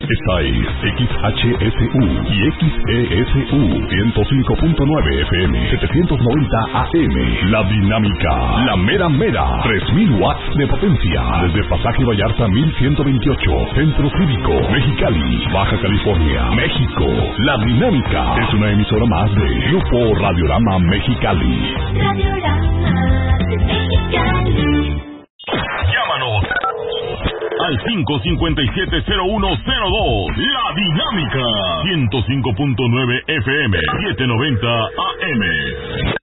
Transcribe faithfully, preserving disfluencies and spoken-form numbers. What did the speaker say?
Esta es X H S U y X E S U ciento cinco punto nueve F M, setecientos noventa A M. La Dinámica, la mera mera, tres mil watts de potencia. Desde Pasaje Vallarta mil ciento veintiocho, Centro Cívico, Mexicali, Baja California, México. La Dinámica es una emisora más de Grupo Radiorama Mexicali. Radiorama Mexicali. Llámanos al cinco cinco siete cero uno cero dos. La Dinámica ciento cinco punto nueve F M, setecientos noventa A M.